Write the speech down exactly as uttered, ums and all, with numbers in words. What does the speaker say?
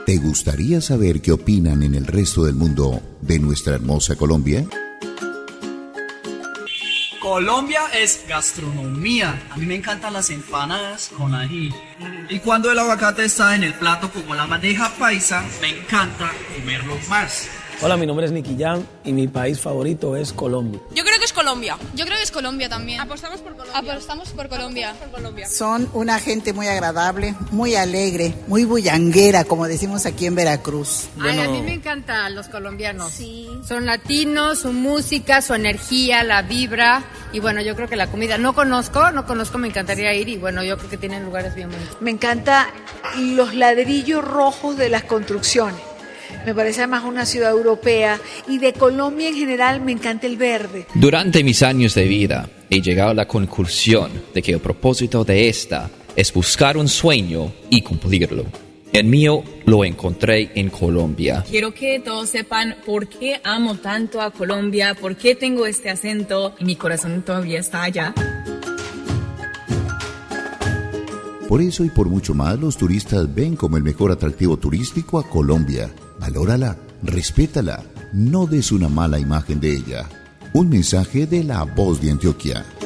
¿Te gustaría saber qué opinan en el resto del mundo de nuestra hermosa Colombia? Colombia es gastronomía. A mí me encantan las empanadas con ají. Y cuando el aguacate está en el plato como la bandeja paisa, me encanta comerlo más. Hola, mi nombre es Nicky Jam y mi país favorito es Colombia. Yo creo que es Colombia. Yo creo que es Colombia también. Apostamos por Colombia. Apostamos por Colombia. Apostamos por Colombia. Son una gente muy agradable, muy alegre, muy bullanguera, como decimos aquí en Veracruz. Ay, a mí me encantan los colombianos. Sí. Son latinos, su música, su energía, la vibra y bueno, yo creo que la comida. No conozco, no conozco, me encantaría ir y bueno, yo creo que tienen lugares bien bonitos. Me encanta los ladrillos rojos de las construcciones. Me parece además una ciudad europea y de Colombia en general me encanta el verde. Durante mis años de vida he llegado a la conclusión de que el propósito de esta es buscar un sueño y cumplirlo. El mío lo encontré en Colombia. Quiero que todos sepan por qué amo tanto a Colombia, por qué tengo este acento y mi corazón todavía está allá. Por eso y por mucho más, los turistas ven como el mejor atractivo turístico a Colombia. Valórala, respétala, no des una mala imagen de ella. Un mensaje de La Voz de Antioquia.